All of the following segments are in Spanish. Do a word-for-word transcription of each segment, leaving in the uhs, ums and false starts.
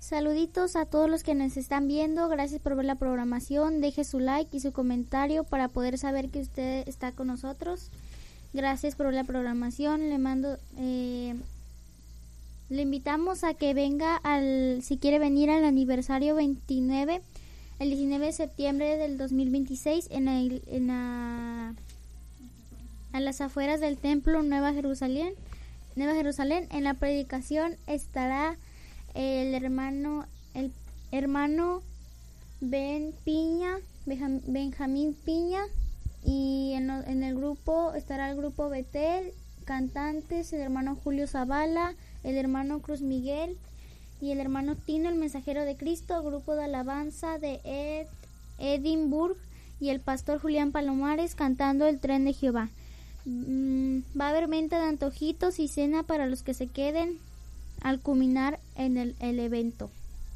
Saluditos a todos los que nos están viendo, gracias por ver la programación, deje su like y su comentario para poder saber que usted está con nosotros. Gracias por ver la programación, le mando, eh, le invitamos a que venga al, si quiere venir al aniversario veintinueve, el diecinueve de septiembre del dos mil veintiséis en, el, en la, a las afueras del templo Nueva Jerusalén, Nueva Jerusalén. En la predicación estará el hermano el hermano Ben Piña, Benjamín Piña, y en, en el grupo estará el grupo Betel, cantantes, el hermano Julio Zavala, el hermano Cruz Miguel y el hermano Tino, el mensajero de Cristo, grupo de alabanza de Ed, Edinburgh, y el pastor Julián Palomares cantando el tren de Jehová. Mm, va a haber venta de antojitos y cena para los que se queden al culminar en el, el evento.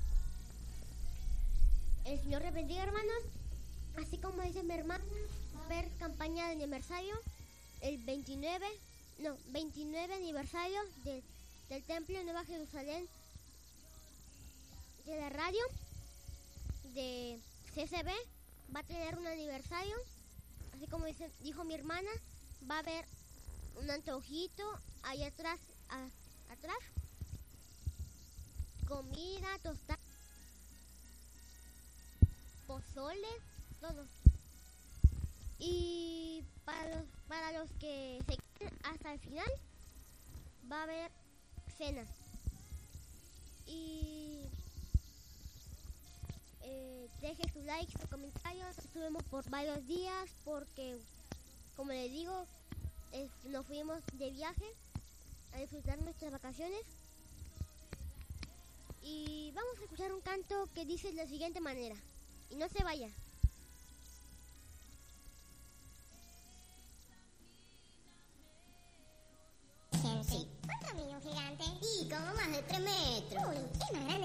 El Señor les bendiga, hermanos. Así como dice mi hermana, va a haber campaña de aniversario el veintinueve, no, veintinueve aniversario de, del Templo de Nueva Jerusalén, de la radio, de C C B, va a tener un aniversario. Así como dice, dijo mi hermana, va a haber un antojito ahí atrás, a, atrás. Comida, tostada, pozole, todo. Y para los, para los que se queden hasta el final, va a haber cena. Y eh, deje su like, sus comentarios. Estuvimos por varios días porque, como les digo, es, nos fuimos de viaje a disfrutar nuestras vacaciones. Y vamos a escuchar un canto que dice de la siguiente manera. Y no se vaya. Sí, cuatro niños gigantes y como más de tres metros. Uy, es más grande